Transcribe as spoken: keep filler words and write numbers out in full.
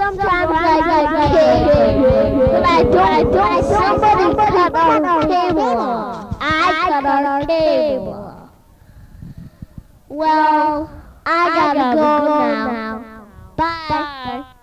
sometimes I get cable. But I don't, don't somebody cut our cable. I cut our cable. Well, I gotta go now. Bye.